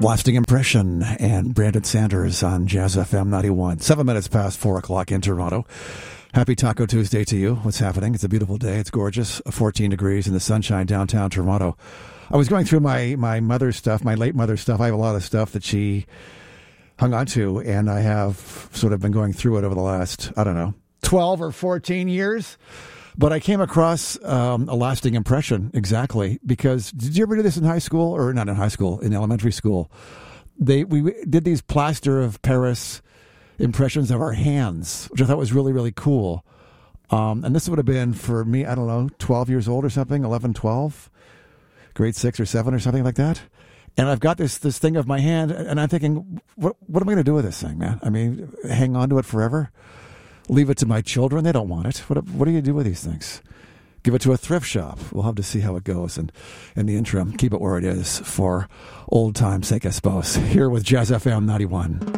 Lasting Impression and Brandon Sanders on Jazz FM 91. 7 minutes past 4 o'clock in Toronto. Happy Taco Tuesday to you. What's happening? It's a beautiful day. It's gorgeous. 14 degrees in the sunshine downtown Toronto. I was going through my mother's stuff, my late mother's stuff. I have a lot of stuff that she hung on to, and I have sort of been going through it over the last, 12 or 14 years. But I came across a lasting impression, exactly, because did you ever do this in high school? Or not in high school, in elementary school? We did these plaster of Paris impressions of our hands, which I thought was really, really cool. And this would have been for me, 12 years old or something, 11, 12, grade 6 or 7 or something like that. And I've got this thing of my hand, and I'm thinking, what am I going to do with this thing, man? I mean, hang on to it forever? Leave it to my children? They don't want it. What do you do with these things? Give it to a thrift shop. We'll have to see how it goes. And in the interim, keep it where it is for old time's sake, I suppose. Here with Jazz FM 91.